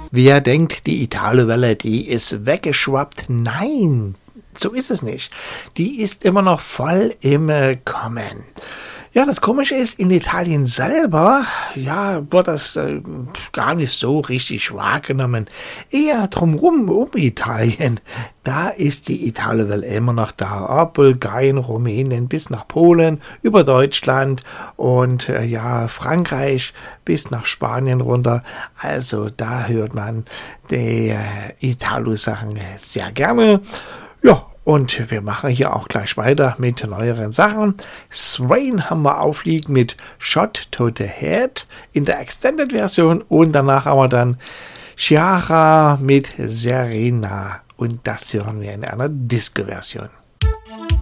Wer denkt, die Italo-Welle, die ist weggeschwappt? Nein, so ist es nicht. Die ist immer noch voll im Kommen. Ja, das Komische ist, in Italien selber, ja, wird das gar nicht so richtig wahrgenommen. Eher drumherum, um Italien, da ist die Italo-Welle immer noch da. Ab Bulgarien, Rumänien bis nach Polen, über Deutschland und ja, Frankreich bis nach Spanien runter. Also da hört man die Italo-Sachen sehr gerne. Ja, und wir machen hier auch gleich weiter mit neueren Sachen. Swain haben wir aufliegen mit Shot to the Head in der Extended-Version und danach haben wir dann Ciara mit Serena und das hören wir in einer Disco-Version.